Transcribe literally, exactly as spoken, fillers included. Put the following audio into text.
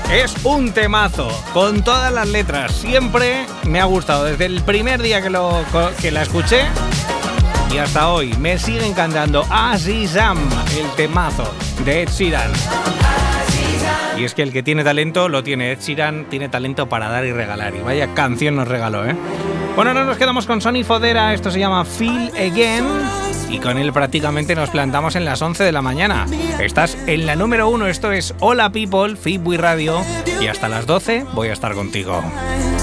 Es un temazo, con todas las letras. Siempre me ha gustado, desde el primer día que, lo, que la escuché y hasta hoy. Me sigue encantando Azizam, el temazo de Ed Sheeran. Y es que el que tiene talento lo tiene. Ed Sheeran tiene talento para dar y regalar. Y vaya canción nos regaló, ¿eh? Bueno, ahora nos quedamos con Sonny Fodera. Esto se llama Feel Again. Y con él prácticamente nos plantamos en las once de la mañana. Estás en la número uno. Esto es Hola People, Fitbit Radio. Y hasta las doce voy a estar contigo.